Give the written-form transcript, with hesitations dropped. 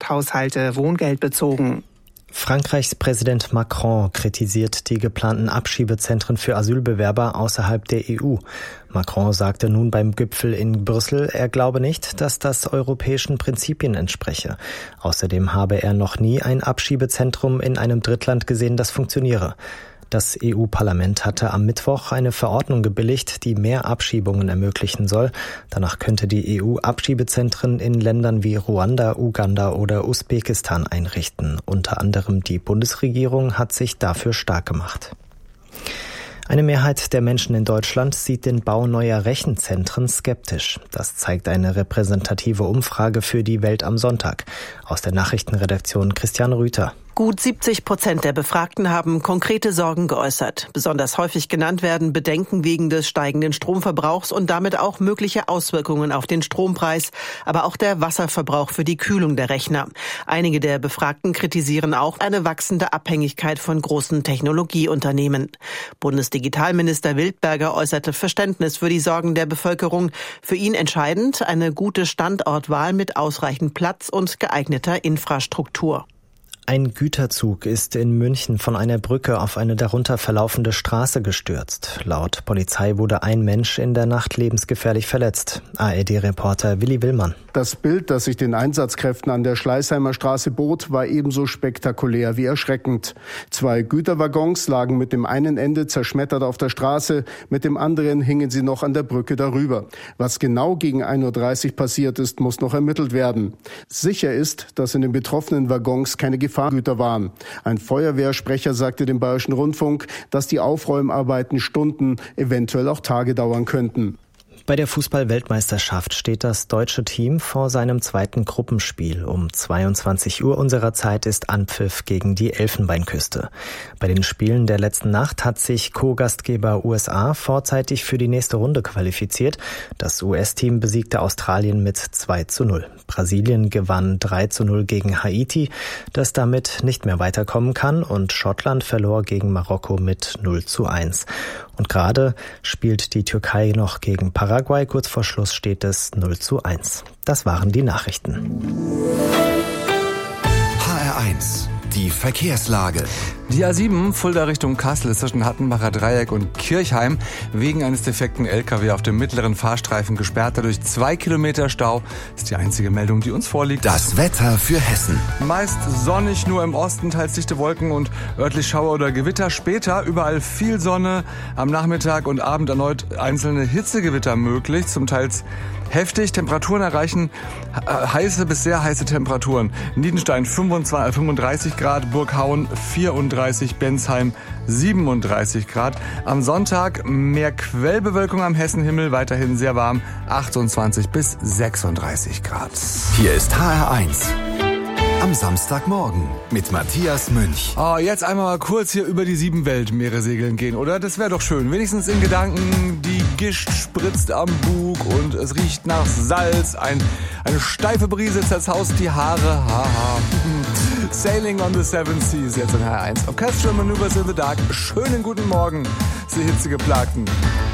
Privathaushalte Wohngeld bezogen. Frankreichs Präsident Macron kritisiert die geplanten Abschiebezentren für Asylbewerber außerhalb der EU. Macron sagte nun beim Gipfel in Brüssel, er glaube nicht, dass das europäischen Prinzipien entspreche. Außerdem habe er noch nie ein Abschiebezentrum in einem Drittland gesehen, das funktioniere. Das EU-Parlament hatte am Mittwoch eine Verordnung gebilligt, die mehr Abschiebungen ermöglichen soll. Danach könnte die EU Abschiebezentren in Ländern wie Ruanda, Uganda oder Usbekistan einrichten. Unter anderem die Bundesregierung hat sich dafür stark gemacht. Eine Mehrheit der Menschen in Deutschland sieht den Bau neuer Rechenzentren skeptisch. Das zeigt eine repräsentative Umfrage für die Welt am Sonntag. Aus der Nachrichtenredaktion Christiane Rüther. Gut 70% der Befragten haben konkrete Sorgen geäußert. Besonders häufig genannt werden Bedenken wegen des steigenden Stromverbrauchs und damit auch mögliche Auswirkungen auf den Strompreis, aber auch der Wasserverbrauch für die Kühlung der Rechner. Einige der Befragten kritisieren auch eine wachsende Abhängigkeit von großen Technologieunternehmen. Bundesdigitalminister Wildberger äußerte Verständnis für die Sorgen der Bevölkerung. Für ihn entscheidend eine gute Standortwahl mit ausreichend Platz und geeigneter Infrastruktur. Ein Güterzug ist in München von einer Brücke auf eine darunter verlaufende Straße gestürzt. Laut Polizei wurde ein Mensch in der Nacht lebensgefährlich verletzt. ARD-Reporter Willi Willmann. Das Bild, das sich den Einsatzkräften an der Schleißheimer Straße bot, war ebenso spektakulär wie erschreckend. 2 Güterwaggons lagen mit dem einen Ende zerschmettert auf der Straße, mit dem anderen hingen sie noch an der Brücke darüber. Was genau gegen 1:30 Uhr passiert ist, muss noch ermittelt werden. Sicher ist, dass in den betroffenen Waggons keine Gefahrgüter waren. Ein Feuerwehrsprecher sagte dem Bayerischen Rundfunk, dass die Aufräumarbeiten Stunden, eventuell auch Tage dauern könnten. Bei der Fußball-Weltmeisterschaft steht das deutsche Team vor seinem zweiten Gruppenspiel. Um 22 Uhr unserer Zeit ist Anpfiff gegen die Elfenbeinküste. Bei den Spielen der letzten Nacht hat sich Co-Gastgeber USA vorzeitig für die nächste Runde qualifiziert. Das US-Team besiegte Australien mit 2:0. Brasilien gewann 3:0 gegen Haiti, das damit nicht mehr weiterkommen kann, und Schottland verlor gegen Marokko mit 0:1. Und gerade spielt die Türkei noch gegen Paraguay. Kurz vor Schluss steht es 0:1. Das waren die Nachrichten. HR1, die Verkehrslage. Die A7 Fulda Richtung Kassel ist zwischen Hattenbacher Dreieck und Kirchheim wegen eines defekten LKW auf dem mittleren Fahrstreifen gesperrt. Dadurch 2 Kilometer Stau. Das ist die einzige Meldung, die uns vorliegt. Das Wetter für Hessen. Meist sonnig, nur im Osten teils dichte Wolken und örtlich Schauer oder Gewitter. Später überall viel Sonne. Am Nachmittag und Abend erneut einzelne Hitzegewitter möglich, zum Teils heftig. Temperaturen erreichen heiße bis sehr heiße Temperaturen. Niedenstein 35 Grad, Burghauen 34, Bensheim 37 Grad. Am Sonntag mehr Quellbewölkung am Hessenhimmel, weiterhin sehr warm, 28 bis 36 Grad. Hier ist HR1. Am Samstagmorgen mit Matthias Münch. Jetzt einmal mal kurz hier über die 7 Weltmeere segeln gehen, oder? Das wäre doch schön. Wenigstens in Gedanken, die Gischt spritzt am Bug und es riecht nach Salz. Eine steife Brise zerzaust die Haare. Haha. Sailing on the Seven Seas, jetzt in HR1. Orchestral Maneuvers in the Dark. Schönen guten Morgen, Sie hitzegeplagten.